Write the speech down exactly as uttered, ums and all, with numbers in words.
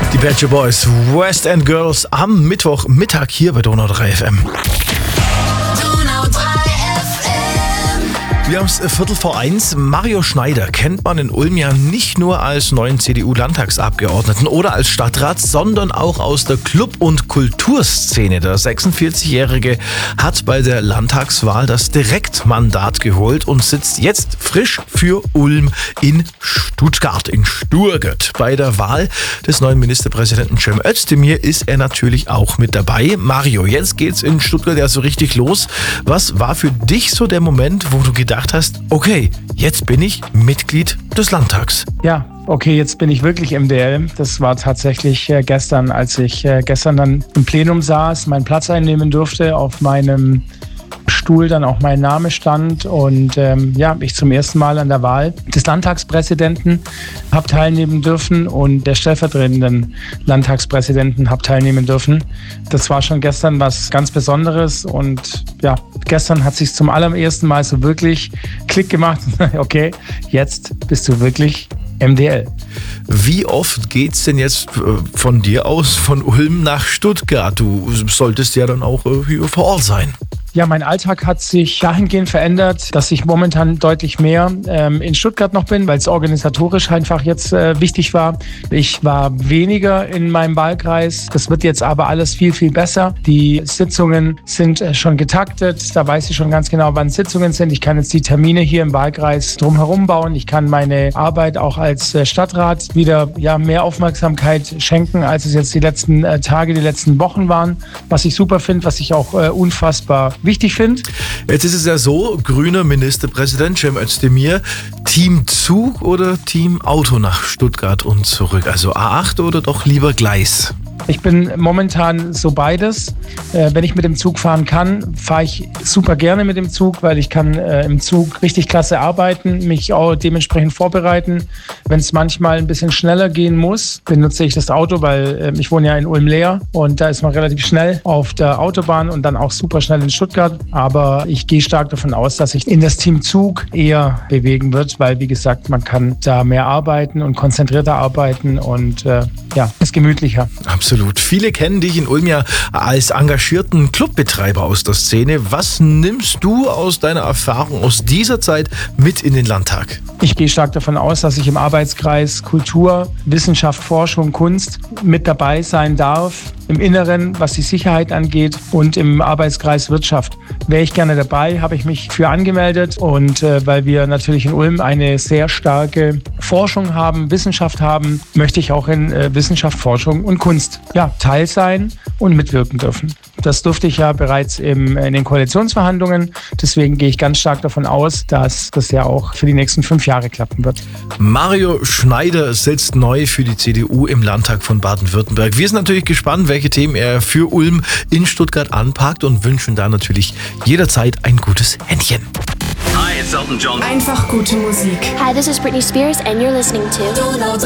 Die Bad Your Boys, West End Girls am Mittwochmittag hier bei Donau drei F M. Wir haben es Viertel vor eins. Mario Schneider kennt man in Ulm ja nicht nur als neuen C D U-Landtagsabgeordneten oder als Stadtrat, sondern auch aus der Club- und Kulturszene. Der sechsundvierzigjährige hat bei der Landtagswahl das Direktmandat geholt und sitzt jetzt frisch für Ulm in Stuttgart, in Sturgött. Bei der Wahl des neuen Ministerpräsidenten Cem Özdemir ist er natürlich auch mit dabei. Mario, jetzt geht's in Stuttgart ja so richtig los. Was war für dich so der Moment, wo du gedacht hast, okay, jetzt bin ich Mitglied des Landtags? Ja, okay, jetzt bin ich wirklich M D L. Das war tatsächlich äh, gestern, als ich äh, gestern dann im Plenum saß, meinen Platz einnehmen durfte, auf meinem Stuhl dann auch mein Name stand und ähm, ja, ich zum ersten Mal an der Wahl des Landtagspräsidenten habe teilnehmen dürfen und der stellvertretenden Landtagspräsidenten habe teilnehmen dürfen. Das war schon gestern was ganz Besonderes und ja, gestern hat sich zum allerersten Mal so wirklich Klick gemacht. Okay, jetzt bist du wirklich M D L. Wie oft geht's denn jetzt von dir aus, von Ulm nach Stuttgart? Du solltest ja dann auch hier vor Ort sein. Ja, mein Alltag hat sich dahingehend verändert, dass ich momentan deutlich mehr ähm, in Stuttgart noch bin, weil es organisatorisch einfach jetzt äh, wichtig war. Ich war weniger in meinem Wahlkreis. Das wird jetzt aber alles viel, viel besser. Die Sitzungen sind äh, schon getaktet. Da weiß ich schon ganz genau, wann Sitzungen sind. Ich kann jetzt die Termine hier im Wahlkreis drumherum bauen. Ich kann meine Arbeit auch als äh, Stadtrat wieder ja, mehr Aufmerksamkeit schenken, als es jetzt die letzten äh, Tage, die letzten Wochen waren. Was ich super finde, was ich auch äh, unfassbar wichtig finde. Jetzt ist es ja so, grüner Ministerpräsident Cem Özdemir, Team Zug oder Team Auto nach Stuttgart und zurück? Also A acht oder doch lieber Gleis? Ich bin momentan so beides. Äh, wenn ich mit dem Zug fahren kann, fahre ich super gerne mit dem Zug, weil ich kann äh, im Zug richtig klasse arbeiten, mich auch dementsprechend vorbereiten. Wenn es manchmal ein bisschen schneller gehen muss, benutze ich das Auto, weil äh, ich wohne ja in Ulm-Leer und da ist man relativ schnell auf der Autobahn und dann auch super schnell in Stuttgart. Aber ich gehe stark davon aus, dass sich in das Team Zug eher bewegen wird, weil, wie gesagt, man kann da mehr arbeiten und konzentrierter arbeiten und äh, ja, ist gemütlicher. Absolut. Viele kennen dich in Ulm ja als engagierten Clubbetreiber aus der Szene. Was nimmst du aus deiner Erfahrung aus dieser Zeit mit in den Landtag? Ich gehe stark davon aus, dass ich im Arbeitskreis Kultur, Wissenschaft, Forschung, Kunst mit dabei sein darf. Im Inneren, was die Sicherheit angeht und im Arbeitskreis Wirtschaft. Wäre ich gerne dabei, habe ich mich für angemeldet und äh, weil wir natürlich in Ulm eine sehr starke Forschung haben, Wissenschaft haben, möchte ich auch in äh, Wissenschaft, Forschung und Kunst ja, Teil sein und mitwirken dürfen. Das durfte ich ja bereits im, in den Koalitionsverhandlungen. Deswegen gehe ich ganz stark davon aus, dass das ja auch für die nächsten fünf Jahre klappen wird. Mario Schneider sitzt neu für die C D U im Landtag von Baden-Württemberg. Wir sind natürlich gespannt, welche Themen er für Ulm in Stuttgart anpackt und wünschen da natürlich jederzeit ein gutes Händchen. Hi, it's Elton John. Einfach gute Musik. Hi, this is Britney Spears and you're listening to Donau drei